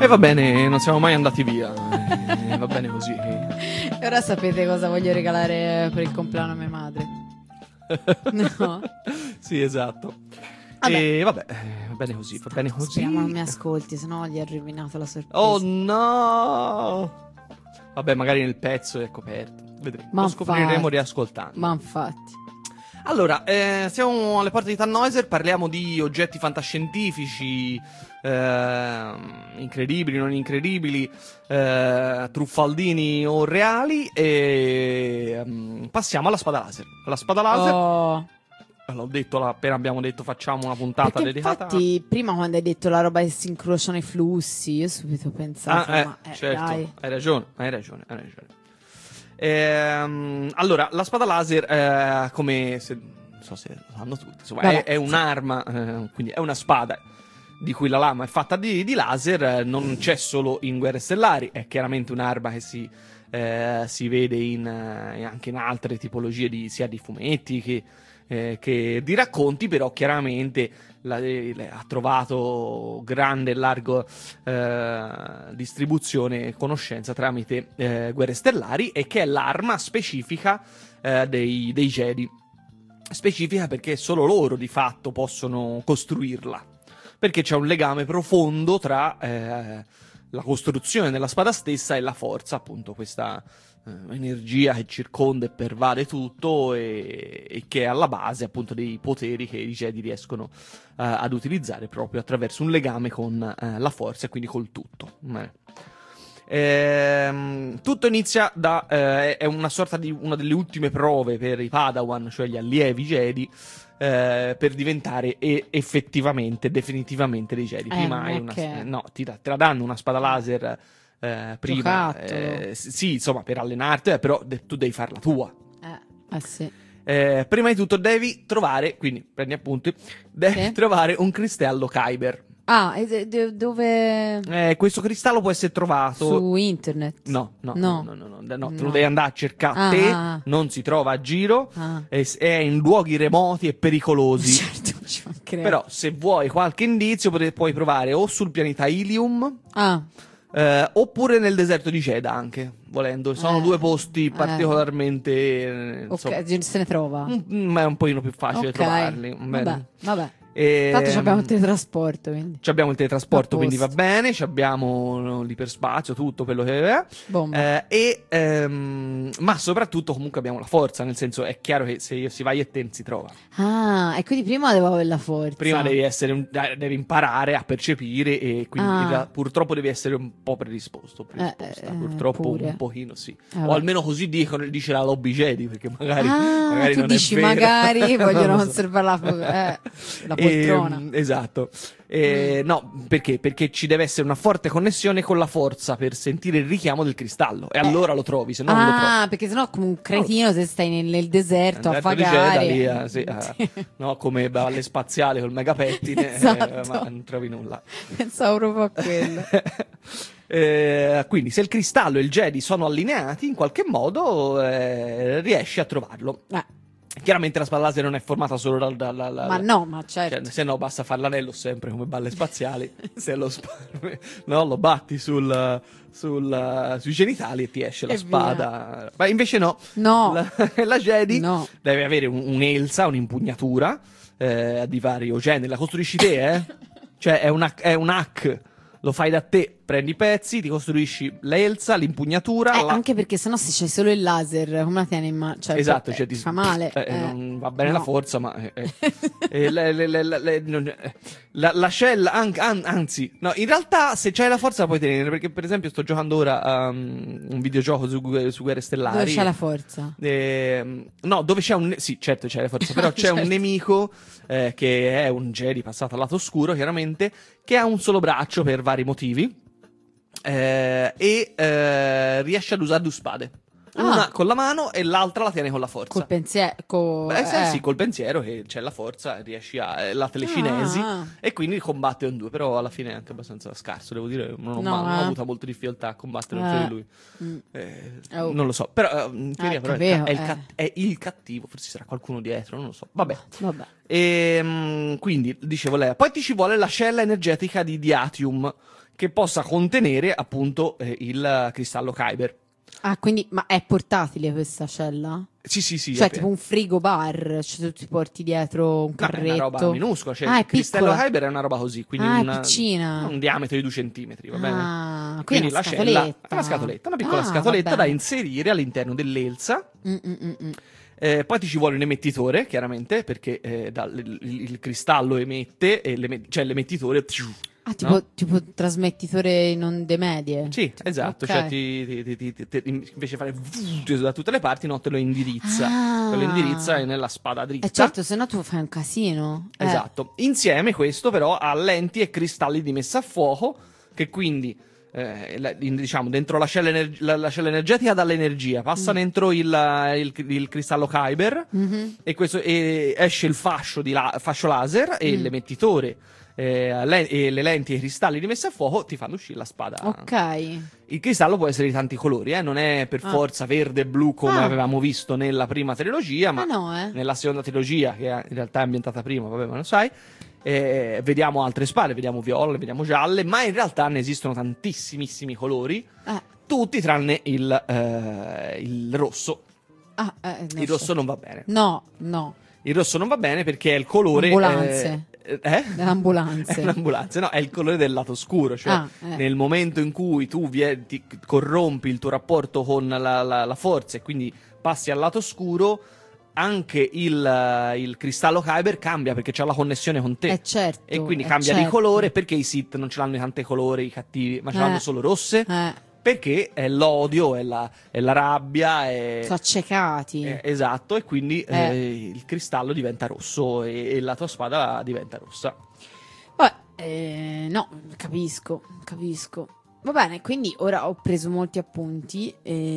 E va bene, non siamo mai andati via. Va bene così. E ora sapete cosa voglio regalare per il compleanno a mia madre. No? Sì, esatto. Vabbè. E vabbè, va bene così, va bene così. Speriamo non mi ascolti, sennò gli ho rovinato la sorpresa. Oh no! Vabbè, magari nel pezzo è coperto. Vedremo. Ma Lo scopriremo infatti. riascoltando. Ma infatti. Allora, siamo alle porte di Tannhäuser, parliamo di oggetti fantascientifici, incredibili, non incredibili, truffaldini o reali, e passiamo alla spada laser. La spada laser, Oh. l'ho detto appena abbiamo detto facciamo una puntata Perché dedicata. infatti prima quando hai detto la roba che si incrociano i flussi, io subito ho pensato, ma certo, dai. hai ragione. Allora, la spada laser, come non so se lo sanno tutti, insomma, è un'arma, quindi è una spada di cui la lama è fatta di laser, non c'è solo in Guerre Stellari, è chiaramente un'arma che si vede anche in altre tipologie sia di fumetti che di racconti, però chiaramente ha trovato grande e largo distribuzione e conoscenza tramite Guerre Stellari, e che è l'arma specifica dei Jedi. Specifica perché solo loro di fatto possono costruirla, perché c'è un legame profondo tra la costruzione della spada stessa e la forza, appunto questa energia che circonda e pervade tutto e che è alla base appunto dei poteri che i Jedi riescono ad utilizzare proprio attraverso un legame con la forza e quindi col tutto. Tutto inizia è una sorta di una delle ultime prove per i Padawan, cioè gli allievi Jedi, per diventare effettivamente, definitivamente dei Jedi. Prima te la danno una spada laser prima, sì, insomma, per allenarti, però tu devi farla tua. Sì. Prima di tutto devi trovare, quindi prendi appunti, trovare un cristallo Kyber. Ah, dove? Questo cristallo può essere trovato su internet? No, te lo devi andare a cercare a te, non si trova a giro, è in luoghi remoti e pericolosi. Certo, ci mancherebbe. Però se vuoi qualche indizio puoi provare o sul pianeta Ilium, oppure nel deserto di Jedha anche, volendo. Sono due posti particolarmente se ne trova. Ma è un pochino più facile trovarli. Vabbè. Tanto abbiamo il teletrasporto, quindi. Abbiamo il teletrasporto, quindi va bene. Abbiamo l'iperspazio, tutto quello che è. Ma soprattutto comunque abbiamo la forza, nel senso è chiaro che se si va e te si trova. Ah, e quindi prima devo avere la forza. Prima devi imparare a percepire, e quindi purtroppo devi essere un po' predisposto. Purtroppo pure. un pochino sì. O almeno così dice la lobby Jedi, perché magari tu non dici è vero. magari vogliono conservare la poltrona. Esatto. No, perché? Perché ci deve essere una forte connessione con la forza per sentire il richiamo del cristallo, e allora lo trovi, se no non lo trovi. Perché sennò come un cretino se stai nel deserto a vagare. No, come balle spaziali col megapettine, Esatto. ma non trovi nulla. Pensavo proprio a quello. Quindi se il cristallo e il Jedi sono allineati in qualche modo, riesci a trovarlo. Chiaramente la spada laser non è formata solo ma certo. Se no basta fare l'anello sempre come balle spaziali. Se lo lo batti sui genitali e ti esce la spada. Ma invece no. La Jedi deve avere un'elsa, un'impugnatura di vario genere. La costruisci te, cioè è un hack. Lo fai da te, prendi i pezzi, ti costruisci l'elsa, l'impugnatura. Anche perché sennò se c'è solo il laser, come la tieni in mano? Cioè, esatto, ti fa male. Non va bene la forza, ma l'ascella, anzi, no, in realtà se c'hai la forza la puoi tenere, perché per esempio sto giocando ora a un videogioco su Guerre Stellari. Dove c'è la forza? No, dove c'è sì, certo c'è la forza, però c'è un nemico che è un Jedi passato al lato oscuro, chiaramente, che ha un solo braccio per vari motivi, e riesce ad usare due spade. Una con la mano e l'altra la tiene con la forza. Col pensiero. Sì, col pensiero, che c'è la forza, riesci la telecinesi, e quindi combatte con due. Però alla fine è anche abbastanza scarso, devo dire. Non ho avuto molte difficoltà a combattere contro di lui. Non lo so. Però in teoria è il cattivo. Forse sarà qualcuno dietro, non lo so. Vabbè. Quindi dicevo lei. Poi ti ci vuole l'ascella energetica di Diatium, che possa contenere appunto il cristallo Kyber. Ah, quindi, ma è portatile questa cella? Sì, sì, sì. Cioè, tipo un frigo bar, cioè tu ti porti dietro un No, è una roba carretto. minuscola, cioè Ah, il è cristallo piccola. Kyber è una roba così, quindi Ah, è piccina. un diametro di 2 centimetri, va bene? Ah, Quindi una la cella scatoletta. è una scatoletta, una piccola Ah, scatoletta va da bene. inserire all'interno dell'Elsa. Mm, mm, mm, mm. Poi ti ci vuole un emettitore, chiaramente, perché il cristallo emette, e cioè l'emettitore... Ah, tipo, no? tipo trasmettitore in onde medie? Sì, Tipo, esatto, ok. cioè invece di fare da tutte le parti, no, te lo indirizza. Ah. Te lo indirizza e nella spada dritta. Certo, se no tu fai un casino. Esatto. Insieme questo però ha lenti e cristalli di messa a fuoco che quindi diciamo dentro la cella, la cella energetica dà l'energia, passa dentro il cristallo Kyber Mhm. e esce il fascio, fascio laser e l'emettitore e le lenti e i cristalli di messa a fuoco ti fanno uscire la spada. Ok. Il cristallo può essere di tanti colori, non è per forza verde e blu come Ah. avevamo visto nella prima trilogia, ma Ah, no, nella seconda trilogia, che in realtà è ambientata prima, vabbè, ma lo sai, vediamo altre spade, vediamo viole, vediamo gialle, ma in realtà ne esistono tantissimissimi colori, tutti tranne il rosso. Il rosso non va bene. No, no. Il rosso non va bene perché è il colore... Ambulanze. È Ambulanze. un'ambulanza, no, è il colore del lato scuro, cioè nel momento in cui tu ti corrompi il tuo rapporto con la forza e quindi passi al lato scuro, anche il cristallo Kyber cambia perché c'ha la connessione con te. Certo. E quindi cambia di colore perché i Sith non ce l'hanno di tante colori, i cattivi, ma ce l'hanno solo rosse. Perché è l'odio, è la rabbia. Sono accecati. Esatto, e quindi il cristallo diventa rosso e la tua spada diventa rossa. Vabbè, no, capisco. Va bene, quindi ora ho preso molti appunti.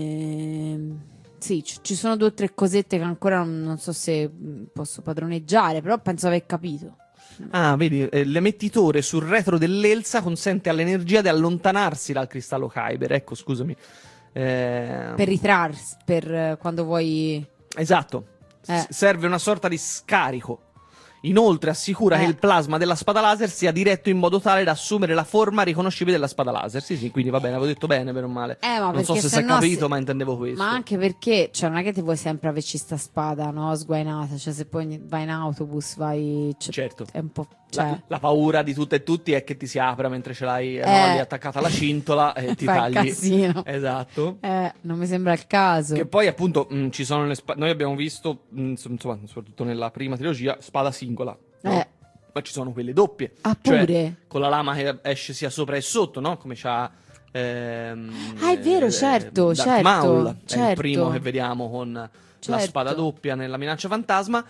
Sì, ci sono 2 o 3 cosette che ancora non so se posso padroneggiare, però penso aver capito. Ah, vedi, l'emettitore sul retro dell'Elsa consente all'energia di allontanarsi dal cristallo Kyber. Ecco, scusami. Per ritrarsi, per quando vuoi... Esatto. Serve una sorta di scarico. Inoltre assicura che il plasma della spada laser sia diretto in modo tale da assumere la forma riconoscibile della spada laser. Sì, quindi va bene, avevo detto bene, bene o male. Ma non so se si è capito, ma intendevo questo. Ma anche perché, cioè, non è che ti vuoi sempre averci sta spada, no? Sguainata. Cioè, se poi vai in autobus, vai... Certo. È un po'... Cioè... La paura di tutte e tutti è che ti si apra mentre ce l'hai lì attaccata alla cintola e ti fai tagli. un casino. Esatto. Non mi sembra il caso. Che poi appunto ci sono le spade. Noi abbiamo visto, insomma, soprattutto nella prima trilogia, spada singola. No? Ma ci sono quelle doppie. Ah, cioè, pure? Con la lama che esce sia sopra e sotto, no? Come c'ha... è vero, certo, Darth Maul, è il certo. primo che vediamo con la spada doppia nella minaccia fantasma.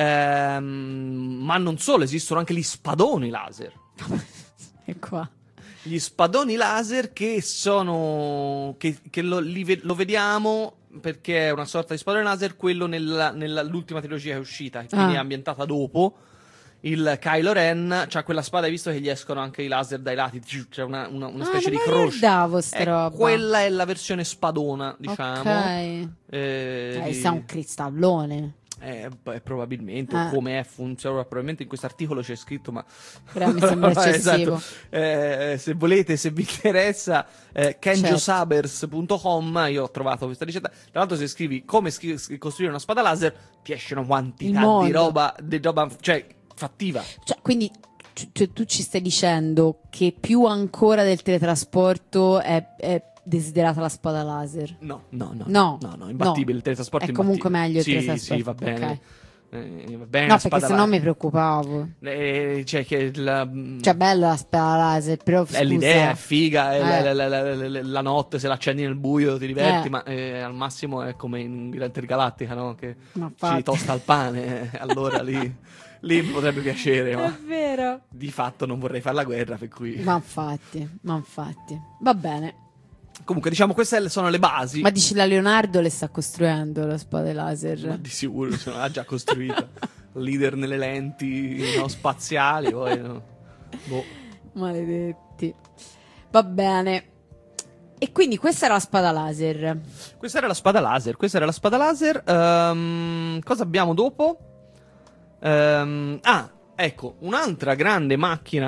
Ma non solo, esistono anche gli spadoni laser. E qua. Gli spadoni laser che sono... che lo vediamo... perché è una sorta di spadone laser, quello nell'ultima trilogia che è uscita, quindi è ambientata dopo. Il Kylo Ren c'ha quella spada, hai visto che gli escono anche i laser dai lati, c'è una specie di croce. Guardavo sta roba. Quella è la versione spadona, diciamo. Ok. Sta un cristallone. Probabilmente, o come funziona, probabilmente in questo articolo c'è scritto, ma però mi sembra eccessivo. Esatto. Se volete, se vi interessa, kenjosabers.com, io ho trovato questa ricetta. Tra l'altro, se scrivi come costruire una spada laser, ti esce una quantità di roba, cioè fattiva. Cioè, quindi tu ci stai dicendo che più ancora del teletrasporto è desiderata la spada laser? No, imbattibile. Il teletrasporto è comunque meglio il teletrasporto. Sì, va bene. Okay. Va bene, no, perché sennò mi preoccupavo. Cioè, bella la spada laser, però è l'idea, è figa. La notte, se l'accendi nel buio, ti diverti. Ma al massimo è come in Gran Intergalattica, no? Che ci tosta il pane. Allora lì mi potrebbe piacere. È vero. Di fatto non vorrei fare la guerra, per cui. Ma infatti. Va bene. Comunque, diciamo, queste sono le basi. Ma dici, la Leonardo le sta costruendo la spada laser? Ma di sicuro, se non l'ha già costruita. Leader nelle lenti spaziali, poi no. Maledetti. Va bene. E quindi questa era la spada laser. Questa era la spada laser. Cosa abbiamo dopo? Ecco, un'altra grande macchina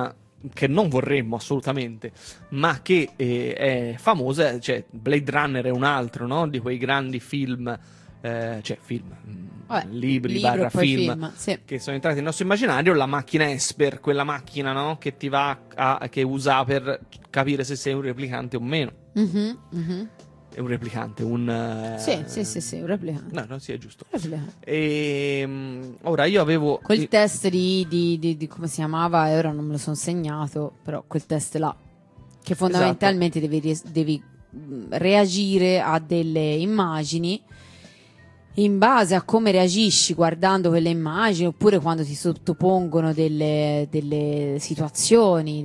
che non vorremmo assolutamente, ma che è famosa, cioè Blade Runner è un altro, no? Di quei grandi film, cioè film, libri barra film, sì, che sono entrati nel nostro immaginario. La macchina Esper, quella macchina, no? Che ti va che usa per capire se sei un replicante o meno. È un replicante, un... Sì, un replicante. No, sì, è giusto. Replicante. E ora io avevo... Quel test di come si chiamava, e ora non me lo sono segnato, però quel test là, che fondamentalmente devi reagire a delle immagini in base a come reagisci guardando quelle immagini, oppure quando ti sottopongono delle situazioni,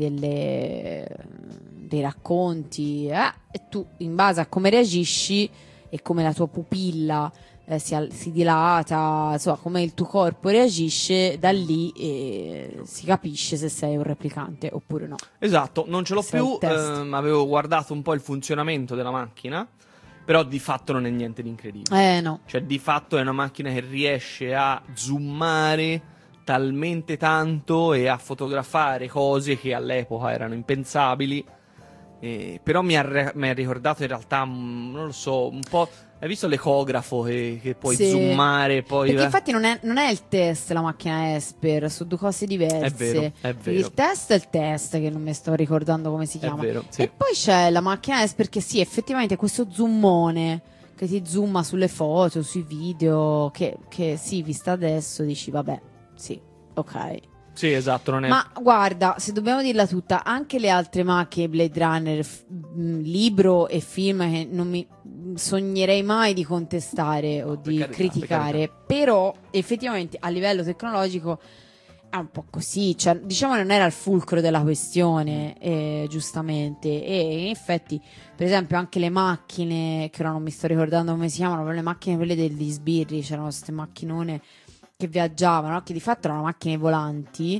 dei racconti, e tu in base a come reagisci e come la tua pupilla si dilata, insomma come il tuo corpo reagisce, da lì si capisce se sei un replicante oppure no. Esatto, non ce l'ho più, avevo guardato un po' il funzionamento della macchina, però di fatto non è niente di incredibile. No. Cioè di fatto è una macchina che riesce a zoomare talmente tanto e a fotografare cose che all'epoca erano impensabili. Però mi ha ricordato in realtà, non lo so, un po'. Hai visto l'ecografo che puoi zoomare poi? Perché infatti non è il test la macchina Esper, sono due cose diverse. È vero. Il test è il test, che non mi sto ricordando come si chiama. È vero, sì. E poi c'è la macchina Esper che sì, effettivamente è questo zoomone che ti zooma sulle foto, sui video, che sì, vista adesso dici vabbè, sì, ok. Sì, esatto, non è... Ma guarda, se dobbiamo dirla tutta, anche le altre macchine, Blade Runner, libro e film, che non mi sognerei mai di contestare o di criticare, però effettivamente a livello tecnologico è un po' così, cioè, diciamo non era il fulcro della questione, giustamente, e in effetti, per esempio, anche le macchine, che ora non mi sto ricordando come si chiamano, però le macchine quelle degli sbirri, c'erano queste macchinone che viaggiavano, che di fatto erano macchine volanti,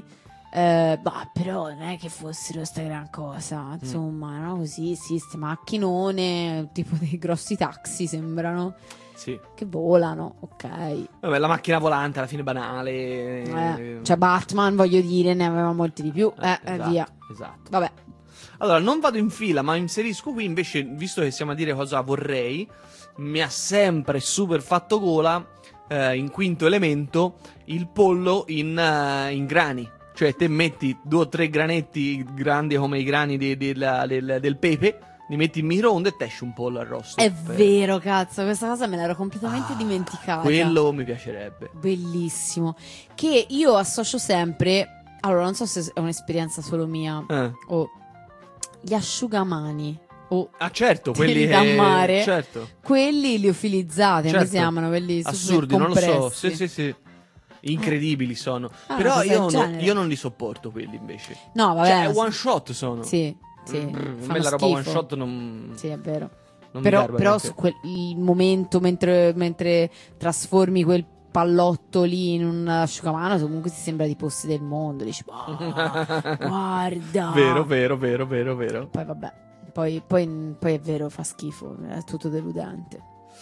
però non è che fossero sta gran cosa, insomma, erano così, sì, ste macchinone, tipo dei grossi taxi sembrano, sì, che volano, ok. Vabbè, la macchina volante alla fine banale. Cioè Batman, voglio dire, ne aveva molti di più, esatto, via. Esatto. Vabbè. Allora, non vado in fila, ma inserisco qui invece, visto che siamo a dire cosa vorrei, mi ha sempre super fatto gola, in Quinto Elemento, il pollo in grani. Cioè te metti 2 o 3 granetti grandi come i grani del pepe, li metti in microonde e te esce un pollo arrosto. È vero, cazzo, questa cosa me l'ero completamente dimenticata. Quello mi piacerebbe. Bellissimo. Che io associo sempre, allora non so se è un'esperienza solo mia, o gli asciugamani. Certo, quelli da mare, certo. Quelli liofilizzati, certo. Come si chiamano? Quelli assurdi, non lo so. Sì. Incredibili sono. Però io non li sopporto quelli invece. No, vabbè. Cioè, one shot sono. Sì. A me la roba one shot non. Sì, è vero. Non però su il momento mentre trasformi quel pallotto lì in un asciugamano, comunque ti sembra di posti del mondo. Dici, guarda. Vero. Poi vabbè. Poi è vero, fa schifo, è tutto deludente.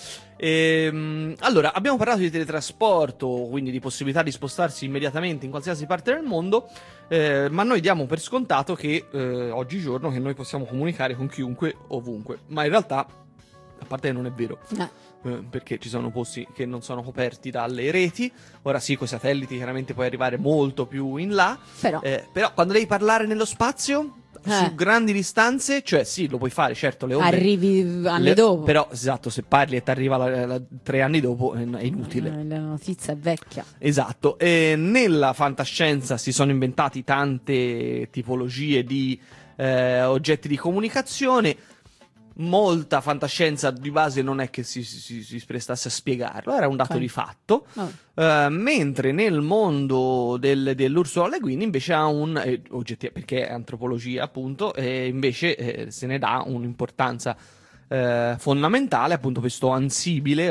Allora, abbiamo parlato di teletrasporto, quindi di possibilità di spostarsi immediatamente in qualsiasi parte del mondo, ma noi diamo per scontato che oggigiorno che noi possiamo comunicare con chiunque, ovunque. Ma in realtà, a parte che non è vero, perché ci sono posti che non sono coperti dalle reti. Ora sì, con i satelliti chiaramente puoi arrivare molto più in là, però quando devi parlare nello spazio... Su grandi distanze, cioè sì, lo puoi fare, certo, le onde arrivi anni dopo. Però esatto, se parli e ti arriva 3 anni dopo è inutile. La notizia è vecchia. Esatto. E nella fantascienza si sono inventati tante tipologie di oggetti di comunicazione. Molta fantascienza di base non è che si prestasse a spiegarlo, era un dato di fatto. Mentre nel mondo dell'Ursula Le Guin invece ha oggetti, perché è antropologia appunto, e invece se ne dà un'importanza fondamentale, appunto questo Ansible,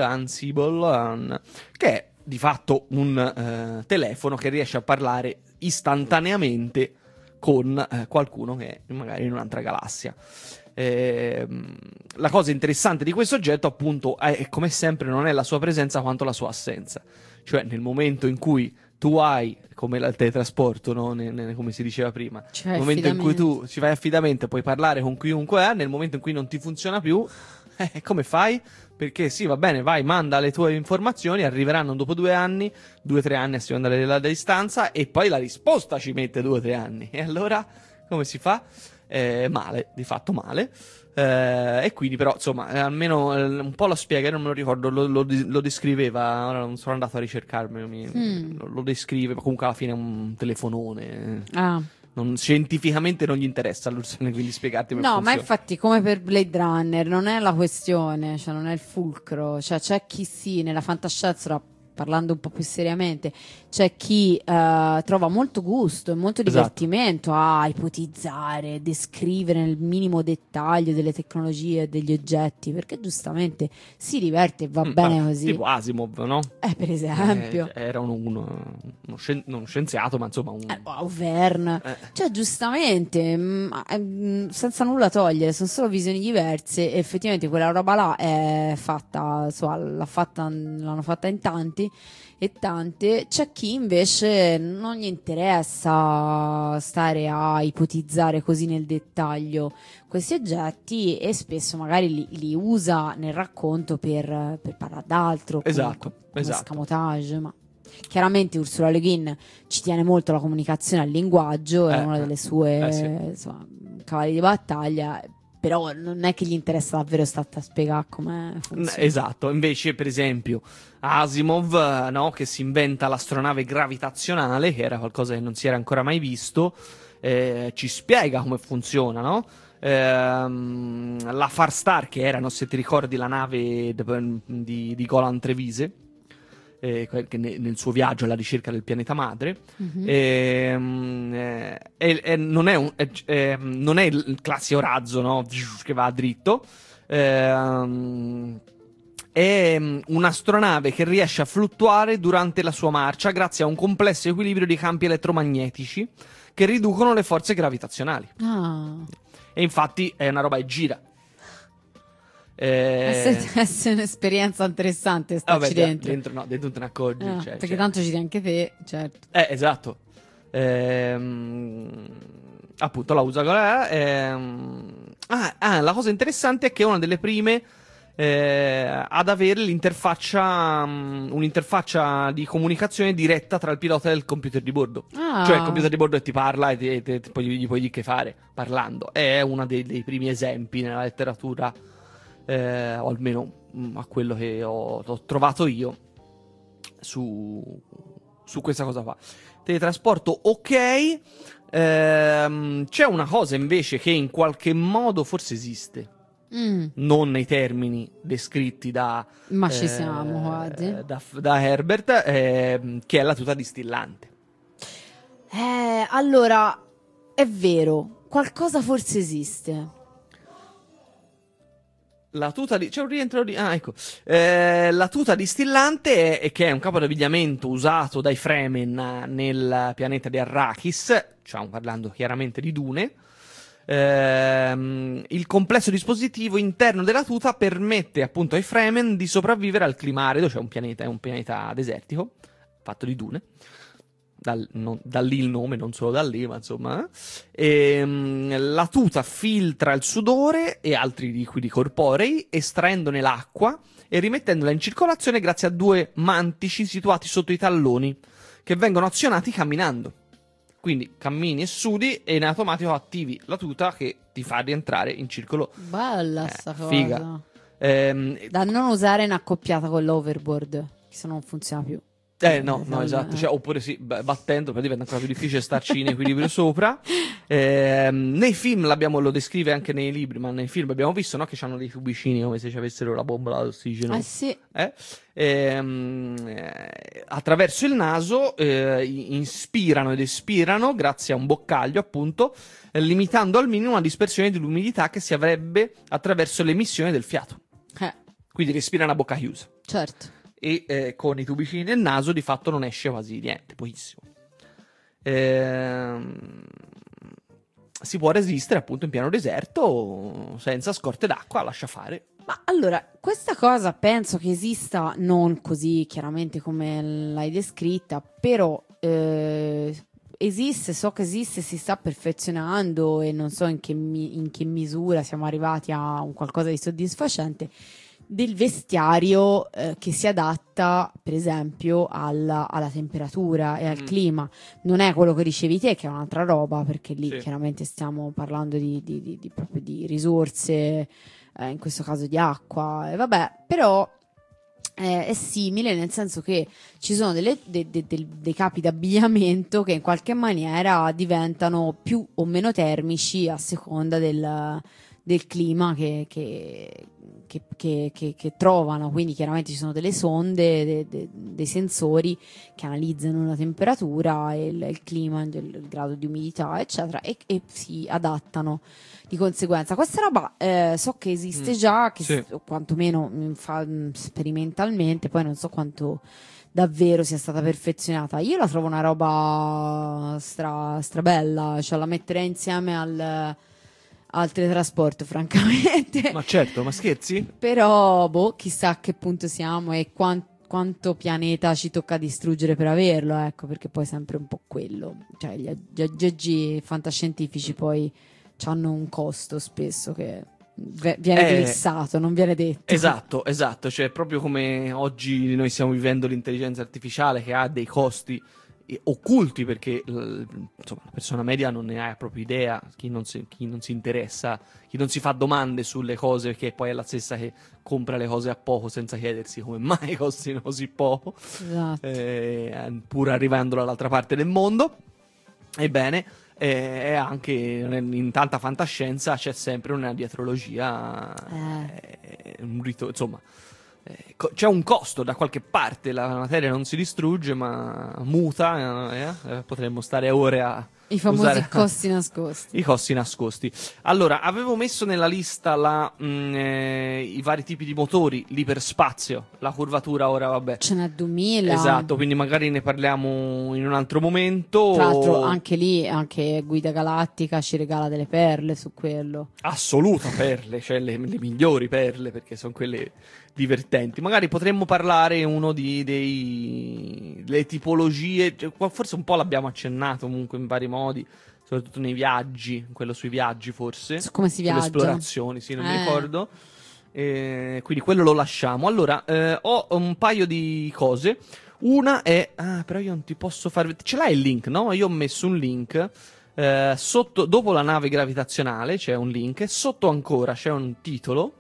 che è di fatto un telefono che riesce a parlare istantaneamente con qualcuno che è magari in un'altra galassia. La cosa interessante di questo oggetto appunto è come sempre non è la sua presenza quanto la sua assenza, cioè nel momento in cui tu hai, come il teletrasporto, no? Come si diceva prima, Cioè, nel momento in cui affidamento. tu ci fai affidamento, puoi parlare con chiunque è, nel momento in cui non ti funziona più, come fai? Perché sì, va bene, vai, manda le tue informazioni, arriveranno dopo 2 anni, 2 o 3 anni a seconda della distanza, e poi la risposta ci mette 2 o 3 anni. E allora come si fa? Male, di fatto male. E quindi però, insomma, almeno un po' lo spiega, io non me lo ricordo, lo descriveva, ora non sono andato a ricercarmelo, lo descrive, ma comunque alla fine è un telefonone. Ah. Scientificamente non gli interessa all'ursone, quindi spiegarti come No, ma funziona. infatti come per Blade Runner non è la questione, cioè non è il fulcro, cioè c'è chi sì, nella fantascienza, ora parlando un po' più seriamente, c'è chi trova molto gusto e molto Esatto. divertimento a ipotizzare, descrivere nel minimo dettaglio delle tecnologie e degli oggetti, perché giustamente si diverte e va bene così. Tipo Asimov, no? Per esempio. Era uno scienziato, ma insomma O Verne, cioè giustamente, senza nulla togliere, sono solo visioni diverse. E effettivamente quella roba là è fatta, insomma, l'hanno fatta in tanti e tante. C'è chi invece non gli interessa stare a ipotizzare così nel dettaglio questi oggetti, e spesso magari li usa nel racconto per parlare d'altro, Esatto, come esatto. escamotage, ma chiaramente Ursula Le Guin ci tiene molto alla comunicazione, al linguaggio, è una delle sue sì. insomma, cavalli di battaglia, però non è che gli interessa davvero stare a spiegare come funziona. Esatto, invece per esempio Asimov, no, che si inventa l'astronave gravitazionale, che era qualcosa che non si era ancora mai visto, ci spiega come funziona, no? La Farstar, che era, non so se ti ricordi, la nave di Golan Trevize, che nel suo viaggio alla ricerca del pianeta madre, non è il classico razzo, no? Che va dritto, è un'astronave che riesce a fluttuare durante la sua marcia grazie a un complesso equilibrio di campi elettromagnetici che riducono le forze gravitazionali. E infatti è una roba che gira. È un'esperienza interessante starci dentro. Dentro te ne accorgi. Perché tanto ci anche te, certo. Esatto. Appunto la usa. La cosa interessante è che è una delle prime ad avere un'interfaccia di comunicazione diretta tra il pilota e il computer di bordo. Cioè il computer di bordo ti parla e poi gli puoi dire che fare parlando. È uno dei primi esempi nella letteratura, o almeno a quello che ho trovato io su questa cosa qua. Teletrasporto, ok. C'è una cosa invece che in qualche modo forse esiste, non nei termini descritti ma ci siamo quasi da Herbert, che è la tuta distillante. Allora è vero, qualcosa forse esiste. La tuta c'è un rientro di... ecco. La tuta distillante che è un capo d'abbigliamento usato dai Fremen nel pianeta di Arrakis, stiamo parlando chiaramente di dune. Il complesso dispositivo interno della tuta permette appunto ai Fremen di sopravvivere al clima arido, cioè è un pianeta desertico, fatto di dune. Da lì il nome, non solo da lì, ma insomma. La tuta filtra il sudore e altri liquidi corporei, estraendone l'acqua e rimettendola in circolazione grazie a 2 mantici situati sotto i talloni, che vengono azionati camminando. Quindi cammini e sudi e in automatico attivi la tuta che ti fa rientrare in circolo. Bella sta cosa. Figa. Da non usare in accoppiata con l'overboard, che se no non funziona più. No, esatto. Cioè, oppure sì, battendo, poi diventa ancora più difficile starci in equilibrio sopra. Nei film lo descrive anche nei libri, ma nei film abbiamo visto, no, che hanno dei tubicini come se ci avessero la bombola d'ossigeno. Sì. Attraverso il naso inspirano ed espirano grazie a un boccaglio, appunto, limitando al minimo la dispersione dell'umidità che si avrebbe attraverso l'emissione del fiato. Quindi respirano a bocca chiusa. Certo. E con i tubicini nel naso di fatto non esce quasi niente, pochissimo. Si può resistere appunto in pieno deserto senza scorte d'acqua, lascia fare. Ma allora, questa cosa penso che esista non così chiaramente come l'hai descritta, però esiste, so che esiste, si sta perfezionando e non so in che misura siamo arrivati a un qualcosa di soddisfacente del vestiario che si adatta per esempio alla temperatura e al clima. Non è quello che dicevi te, che è un'altra roba, perché lì chiaramente stiamo parlando proprio di risorse, in questo caso di acqua, e vabbè, però è simile, nel senso che ci sono dei capi d'abbigliamento che in qualche maniera diventano più o meno termici a seconda del clima che trovano. Quindi chiaramente ci sono delle sonde, dei sensori che analizzano la temperatura e il clima, il grado di umidità eccetera, e si adattano di conseguenza. Questa roba so che esiste già, o quantomeno sperimentalmente, poi non so quanto davvero sia stata perfezionata. Io la trovo una roba strabella, cioè la metterei insieme al teletrasporto, francamente. Ma certo, ma scherzi? Però, chissà a che punto siamo e quanto pianeta ci tocca distruggere per averlo, ecco, perché poi è sempre un po' quello. Cioè, gli aggeggi fantascientifici poi hanno un costo spesso che viene glissato, non viene detto. Esatto, cioè proprio come oggi noi stiamo vivendo l'intelligenza artificiale, che ha dei costi occulti, perché insomma la persona media non ne ha proprio idea, chi non si interessa, chi non si fa domande sulle cose, perché poi è la stessa che compra le cose a poco senza chiedersi come mai costino così poco, esatto. Pur arrivando dall'altra parte del mondo. Ebbene, anche in tanta fantascienza c'è sempre una dietrologia, un rito, insomma. C'è un costo da qualche parte, la materia non si distrugge ma muta, potremmo stare ore a i famosi costi nascosti. I costi nascosti. Allora, avevo messo nella lista i vari tipi di motori, l'iperspazio, la curvatura, ora vabbè. Ce n'è 2000. Esatto, quindi magari ne parliamo in un altro momento. Tra l'altro anche lì, anche Guida Galattica ci regala delle perle su quello. Assoluta perle, cioè le migliori perle, perché sono quelle divertenti. Magari potremmo parlare uno delle tipologie, forse un po' l'abbiamo accennato comunque in vari modi, soprattutto nei viaggi, quello sui viaggi forse. Come si viaggia? Sulle esplorazioni, sì, non mi ricordo. Quindi quello lo lasciamo. Allora, ho un paio di cose. Una è... però io non ti posso fare... Ce l'hai il link, no? Io ho messo un link... sotto, dopo la nave gravitazionale c'è un link, sotto ancora c'è un titolo.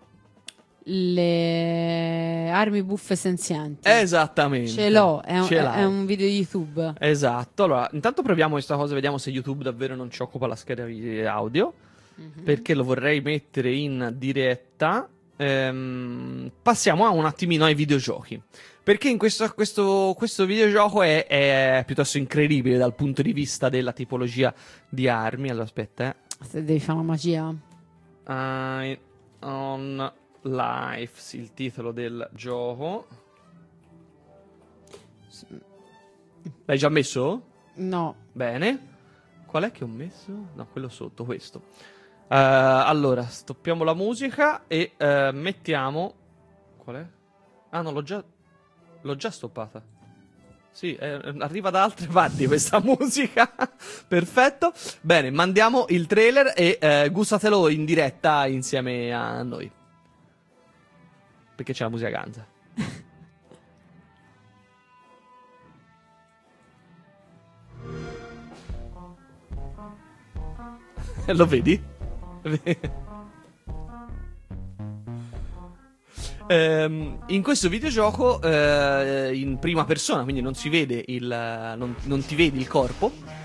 Le armi buffe senzienti. Esattamente. Ce l'ho, è un video di YouTube. Esatto. Allora, intanto proviamo questa cosa, vediamo se YouTube davvero non ci occupa la scheda audio. Perché lo vorrei mettere in diretta. Passiamo un attimino ai videogiochi. Perché in questo videogioco è piuttosto incredibile dal punto di vista della tipologia di armi. Allora, aspetta. Se devi fare una magia. On Life, sì, il titolo del gioco. L'hai già messo? No. Bene. Qual è che ho messo? No, quello sotto, questo. Allora, stoppiamo la musica e mettiamo... Qual è? Ah no, l'ho già stoppata. Sì, arriva da altre parti questa musica. Perfetto. Bene, mandiamo il trailer e gustatelo in diretta insieme a noi. Perché c'è la musica ganza. Lo vedi? In questo videogioco in prima persona, quindi non si vede non ti vedi il corpo.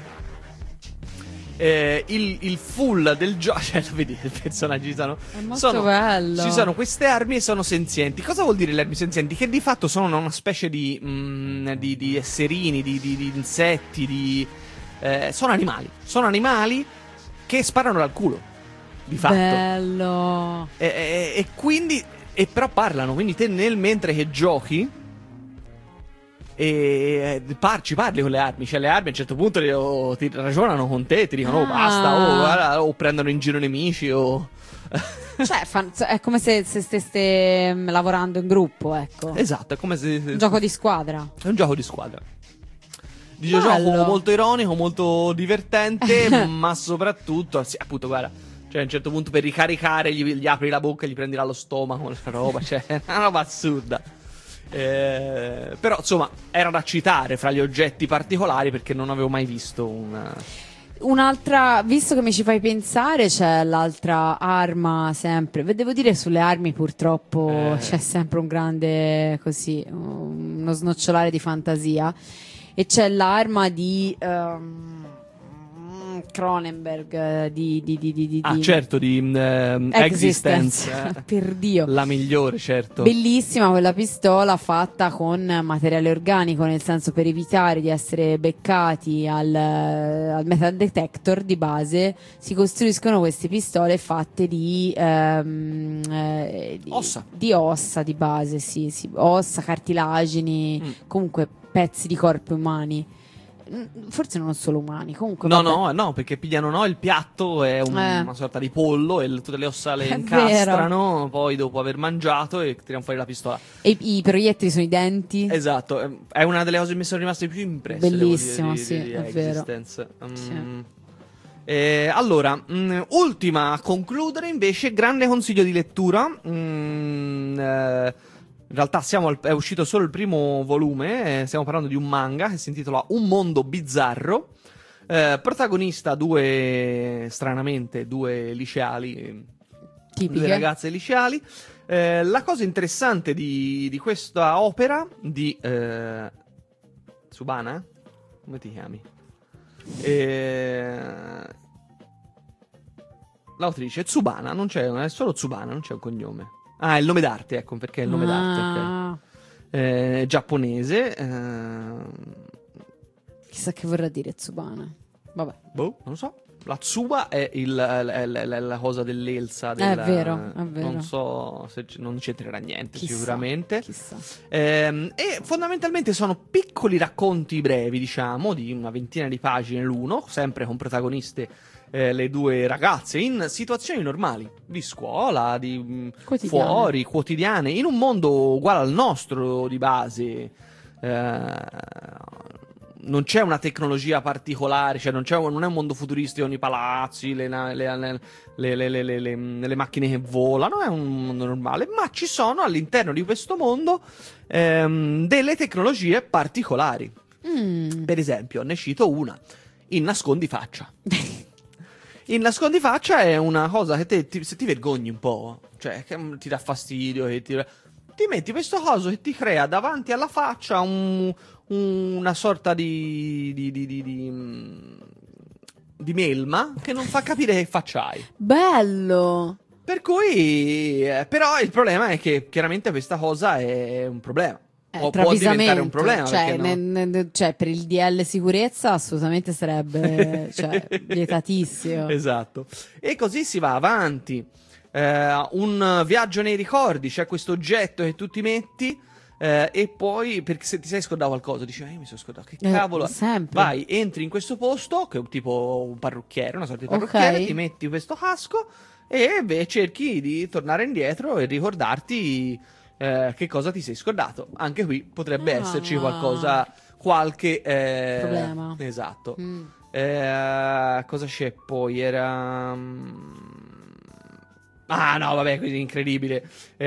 Il full del gioco, cioè, vedi, i personaggi è molto bello. Ci sono queste armi e sono senzienti. Cosa vuol dire le armi senzienti? Che di fatto sono una specie di esserini, di insetti, sono animali. Sono animali che sparano dal culo. Di fatto. Bello. E quindi, però parlano. Quindi te mentre che giochi e ci parli con le armi, cioè le armi a un certo punto ti ragionano con te, ti dicono basta, o prendono in giro nemici o... Cioè è come se steste lavorando in gruppo, ecco. Esatto, è come se... Un gioco di squadra. È un gioco di squadra. videogioco Bello. molto ironico, molto divertente, ma soprattutto, sì, appunto, guarda, cioè a un certo punto per ricaricare gli apri la bocca e gli prendi dallo stomaco, la roba, cioè è una roba assurda. Però insomma era da citare fra gli oggetti particolari perché non avevo mai visto Un'altra, visto che mi ci fai pensare, c'è l'altra arma sempre. Devo dire, sulle armi purtroppo c'è sempre un grande, così, uno snocciolare di fantasia. E c'è l'arma di Cronenberg, di certo, di Existence, per Dio. la migliore, certo. Bellissima quella pistola fatta con materiale organico, nel senso, per evitare di essere beccati al metal detector di base si costruiscono queste pistole fatte di Ossa. di ossa di base, sì, ossa, cartilagini, comunque pezzi di corpi umani. Forse non solo umani, comunque No, perché pigliano il piatto, è una sorta di pollo e tutte le ossa le È incastrano poi dopo aver mangiato e tirano fuori la pistola. E i proiettili sono i denti. Esatto, è una delle cose che mi sono rimaste più impresse. Bellissimo, devo dire, sì, di è vero. Existence. Sì. Allora, ultima a concludere invece, grande consiglio di lettura. In realtà è uscito solo il primo volume, stiamo parlando di un manga che si intitola Un mondo bizzarro. Protagonista stranamente, due liceali, Tipiche. due ragazze liceali. La cosa interessante di questa opera di Tsubana? Come ti chiami? L'autrice Tsubana, è solo Tsubana, non c'è un cognome. Ah, è il nome d'arte, ecco, perché è il nome d'arte, ok. Giapponese. Chissà che vorrà dire Tsubana. Vabbè. Non lo so. La Tsuba è la cosa dell'Elsa. È vero, è vero. Non so se non c'entrerà niente, Chissà, sicuramente. chissà. E fondamentalmente sono piccoli racconti brevi, diciamo, di una ventina di pagine l'uno, sempre con protagoniste le due ragazze in situazioni normali, di scuola, di fuori, quotidiane, in un mondo uguale al nostro di base. Non c'è una tecnologia particolare, cioè non è un mondo futuristico con i palazzi, le macchine che volano, è un mondo normale, ma ci sono all'interno di questo mondo delle tecnologie particolari. Per esempio, ne cito una, il nascondifaccia. Il nascondifaccia è una cosa che se ti vergogni un po', cioè che ti dà fastidio, che ti metti questo coso che ti crea davanti alla faccia una sorta di melma che non fa capire che faccia hai. Bello! Per cui, però il problema è che chiaramente questa cosa è un problema. Può diventare un problema, cioè, no? cioè per il DL sicurezza assolutamente sarebbe vietatissimo. Esatto. E così si va avanti. Un viaggio nei ricordi, c'è questo oggetto che tu ti metti e poi, perché se ti sei scordato qualcosa, dici io mi sono scordato, che cavolo, sempre. vai, entri in questo posto che è tipo un parrucchiere, una sorta di parrucchiere, Ok. ti metti questo casco e cerchi di tornare indietro e ricordarti che cosa ti sei scordato. Anche qui potrebbe esserci qualche problema. Esatto. Cosa c'è poi? Era no, vabbè, quindi incredibile.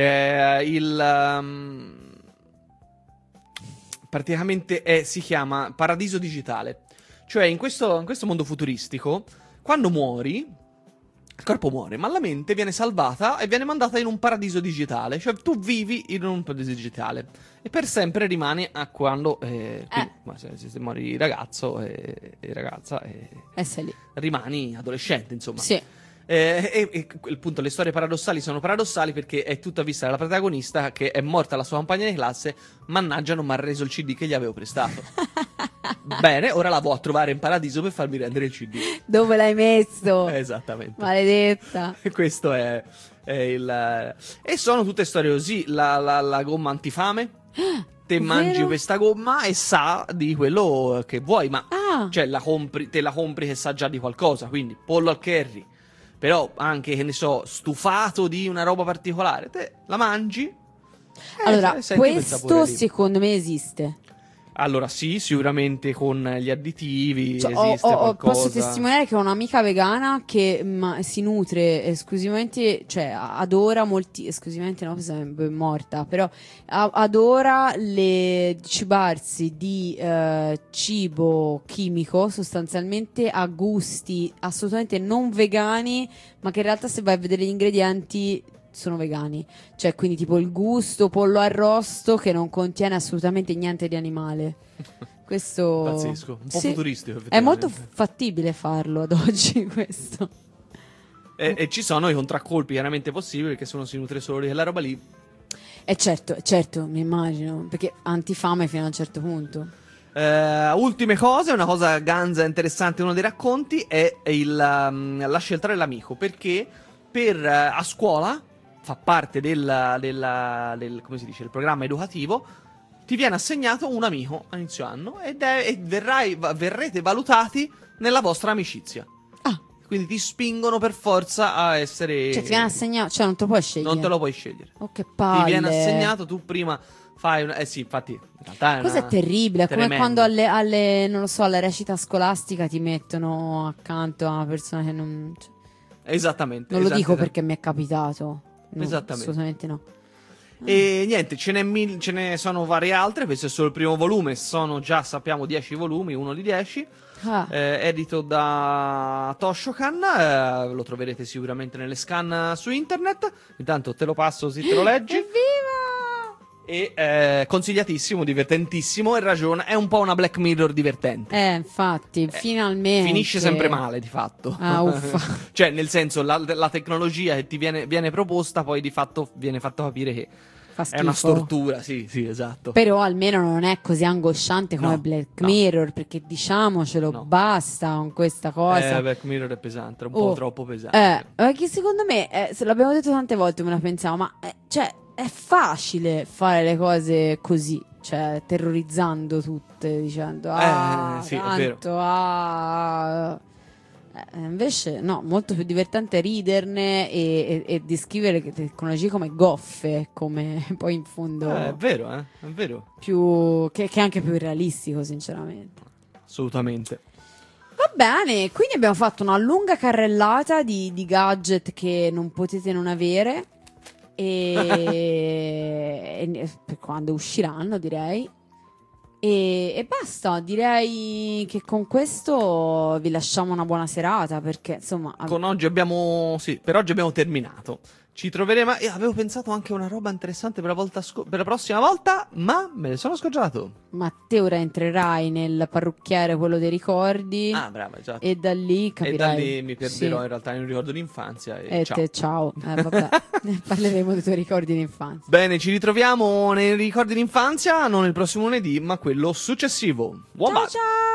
Praticamente si chiama Paradiso Digitale. Cioè, in questo mondo futuristico, quando muori, il corpo muore, ma la mente viene salvata e viene mandata in un paradiso digitale. Cioè, tu vivi in un paradiso digitale e per sempre rimani a quando se muori ragazzo e ragazza Sei lì. rimani adolescente, insomma. Sì. Appunto le storie paradossali sono paradossali perché è tutta vista dalla protagonista che è morta la sua compagna di classe, mannaggia non mi ha reso il CD che gli avevo prestato. Bene, ora la vado a trovare in paradiso per farmi rendere il CD. Dove l'hai messo? Esattamente. Maledetta. Questo è il... E sono tutte storie così. La gomma antifame. Te mangi questa gomma e sa di quello che vuoi, ma cioè te la compri che sa già di qualcosa, quindi pollo al curry. Però anche, che ne so, stufato di una roba particolare, te la mangi. Allora, senti quel sapore questo lì. secondo me esiste. Allora sì, sicuramente con gli additivi Cioè, esiste qualcosa. posso testimoniare che ho un'amica vegana che si nutre esclusivamente, cioè adora molti, esclusivamente no, è morta, però adora cibarsi di cibo chimico, sostanzialmente a gusti assolutamente non vegani, ma che in realtà se vai a vedere gli ingredienti sono vegani, cioè quindi tipo il gusto pollo arrosto che non contiene assolutamente niente di animale. Questo pazzesco, un po' sì, futuristico è molto effettivamente. fattibile farlo ad oggi questo. E ci sono i contraccolpi chiaramente possibili, perché se uno si nutre solo di quella roba lì. E certo, mi immagino, perché antifame fino a un certo punto. Ultime cose, una cosa ganza interessante, uno dei racconti è la scelta dell'amico, perché a scuola fa parte del come si dice, il programma educativo, ti viene assegnato un amico a inizio anno e verrete valutati nella vostra amicizia. Ah, Quindi ti spingono per forza a essere... cioè ti viene assegnato, cioè non te lo puoi scegliere. Non te lo puoi scegliere. Oh, che palle. Ti viene assegnato, tu prima fai una... Eh sì, infatti, in realtà Cosa è terribile, è come tremendo. quando non lo so, alla recita scolastica ti mettono accanto a una persona che non... cioè, Esattamente. non lo dico esatto. perché mi è capitato. No, Esattamente. assolutamente no. E niente, ce ne sono varie altre. Questo è solo il primo volume. Sono già, sappiamo, 10 volumi, uno di 10. Ah, Edito da Toshokan. Lo troverete sicuramente nelle scan su internet. Intanto te lo passo così te lo leggi. evviva! E consigliatissimo, divertentissimo. E ragiona, è un po' una Black Mirror divertente. Infatti, finalmente. Finisce sempre male, di fatto. Ah, uffa. Cioè, nel senso, la tecnologia che ti viene proposta, poi di fatto viene fatto capire che Fa è una schifo. stortura. Sì, esatto. Però almeno non è così angosciante come No, Black no. Mirror, perché diciamocelo, No. basta con questa cosa. Black Mirror è pesante, è un Oh, po' troppo pesante. Che secondo me, se l'abbiamo detto tante volte, me la pensavo, ma cioè, è facile fare le cose così, cioè terrorizzando tutte, dicendo sì, è vero. tanto, invece no, molto più divertente riderne e descrivere le tecnologie come goffe, come poi in fondo È vero, è vero. più che è anche più realistico, sinceramente. Assolutamente. Va bene, quindi abbiamo fatto una lunga carrellata di gadget che non potete non avere e per quando usciranno, direi. E basta, direi che con questo vi lasciamo una buona serata, perché insomma Con oggi abbiamo... Sì, per oggi abbiamo terminato. Ci troveremo... Io avevo pensato anche a una roba interessante per per la prossima volta, ma me ne sono scocciato. Matteo ora entrerai nel parrucchiere, quello dei ricordi, Ah, brava, esatto. e da lì E capirai. da lì mi perderò Sì. in realtà in un ricordo d'infanzia e ciao. Te ciao. Vabbè, parleremo dei tuoi ricordi d'infanzia. Bene, ci ritroviamo nei ricordi d'infanzia, non il prossimo lunedì, ma quello successivo. Buon Ciao bacio. ciao!